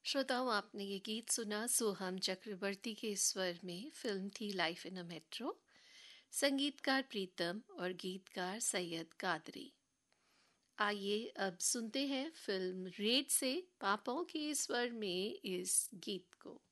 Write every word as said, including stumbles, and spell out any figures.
श्रोताओं, आपने ये गीत सुना सोहम चक्रवर्ती के स्वर में। फिल्म थी लाइफ इन अ मेट्रो। संगीतकार प्रीतम और गीतकार सैयद कादरी। आइए अब सुनते हैं फिल्म रेड से पापों के स्वर में इस गीत को।